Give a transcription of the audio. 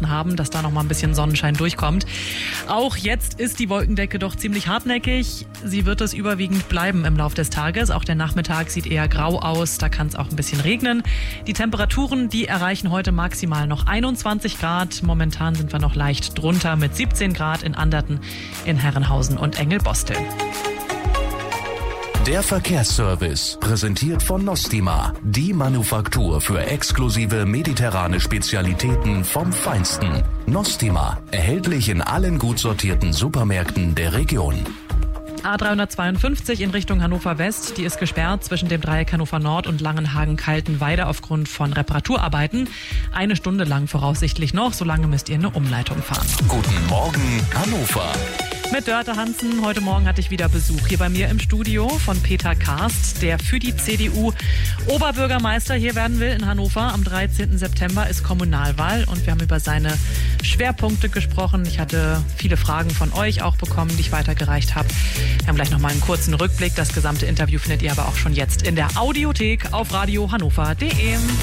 gelassen haben, dass da noch mal ein bisschen Sonnenschein durchkommt. Auch jetzt ist die Wolkendecke doch ziemlich hartnäckig. Sie wird es überwiegend bleiben im Laufe des Tages. Auch der Nachmittag sieht eher grau aus. Da kann es auch ein bisschen regnen. Die Temperaturen, die erreichen heute maximal noch 21 Grad. Momentan sind wir noch leicht drunter mit 17 Grad in Anderten, in Herrenhausen und Engelbostel. Der Verkehrsservice, präsentiert von Nostima, die Manufaktur für exklusive mediterrane Spezialitäten vom Feinsten. Nostima, erhältlich in allen gut sortierten Supermärkten der Region. A352 in Richtung Hannover West, die ist gesperrt zwischen dem Dreieck Hannover Nord und Langenhagen-Kaltenweide aufgrund von Reparaturarbeiten. 1 Stunde lang voraussichtlich noch, solange müsst ihr eine Umleitung fahren. Guten Morgen, Hannover. Mit Dörte Hansen. Heute Morgen hatte ich wieder Besuch hier bei mir im Studio von Peter Karst, der für die CDU Oberbürgermeister hier werden will in Hannover. Am 13. September ist Kommunalwahl und wir haben über seine Schwerpunkte gesprochen. Ich hatte viele Fragen von euch auch bekommen, die ich weitergereicht habe. Wir haben gleich nochmal einen kurzen Rückblick. Das gesamte Interview findet ihr aber auch schon jetzt in der Audiothek auf radiohannover.de.